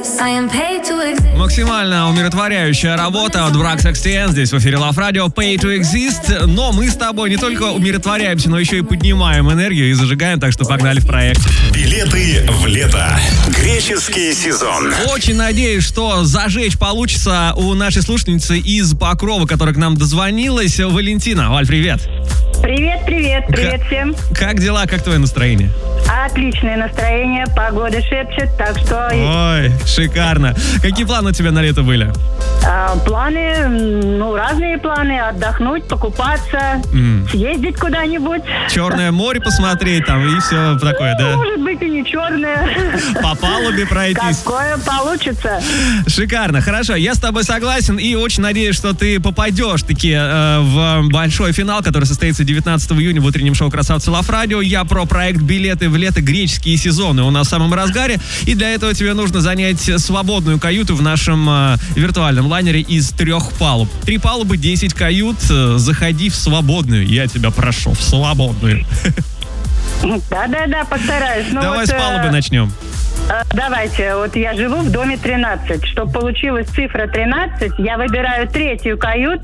Максимально умиротворяющая работа от Brax XTN здесь в эфире Love Radio Pay to Exist. Но мы с тобой не только умиротворяемся, но еще и поднимаем энергию и зажигаем, так что погнали в проект. Билеты в лето. Греческий сезон. Очень надеюсь, что зажечь получится у нашей слушательницы из Покрова, которая к нам дозвонилась. Валентина. Валь, привет. Привет всем. Как дела, как твое настроение? Отличное настроение, погода шепчет, так что... Ой, шикарно. Какие планы у тебя на лето были? Планы, разные планы. Отдохнуть, покупаться, съездить куда-нибудь. Черное море посмотреть там и все такое, да? Может быть и не черное. По палубе пройтись. Какое получится. Шикарно, хорошо, я с тобой согласен и очень надеюсь, что ты попадешь-таки в большой финал, который состоится 19 июня в утреннем шоу «Красавцы Love Radio». Я про проект «Билеты в лето. Греческие сезоны». У нас в самом разгаре, и для этого тебе нужно занять свободную каюту в нашем виртуальном лайнере из 3 палуб. 3 палубы, 10 кают. Заходи в свободную, я тебя прошу, в свободную. Да, постараюсь. Давай с палубы начнем. Давайте, я живу в доме 13. Чтобы получилась цифра 13, я выбираю третью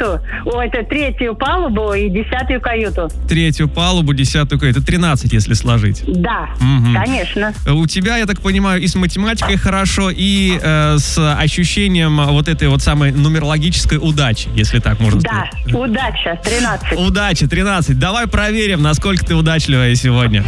палубу и 10-ю каюту. 3-ю палубу, 10-ю каюту. Это 13, если сложить. Да, конечно. У тебя, я так понимаю, и с математикой хорошо, и с ощущением вот этой вот самой нумерологической удачи, если так можно сказать. Да, удача, 13. Удача, 13. Давай проверим, насколько ты удачливая сегодня.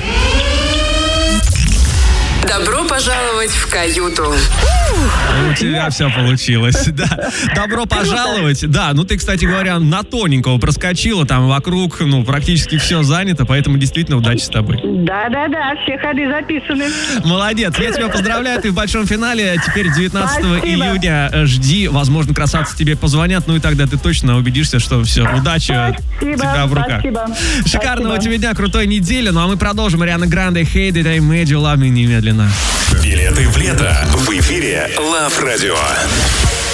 Добро пожаловать в каюту. У тебя все получилось, да. Добро пожаловать. Да, ты, кстати говоря, на тоненького проскочила, там вокруг, практически все занято, поэтому действительно удачи с тобой. Да, все ходы записаны. Молодец, я тебя поздравляю, ты в большом финале. Теперь 19 Спасибо. июня жди, возможно, красавцы тебе позвонят, и тогда ты точно убедишься, что все, удача у тебя в руках. Шикарного тебе дня, крутой недели, а мы продолжим. Ариана Гранде, Hey Did I Made You Love Me немедленно. Билеты в лето в эфире Love Radio.